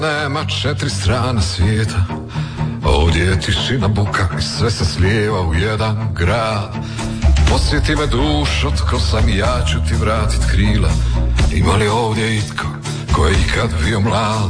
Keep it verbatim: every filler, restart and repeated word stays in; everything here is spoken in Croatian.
Nema četiri strane svijeta, ovdje je tišina, buka i sve se slijeva u jedan grad. Posjeti me dušo, tko sam i ja ću ti vratit krila. Ima li ovdje itko ko je ikad bio mlad?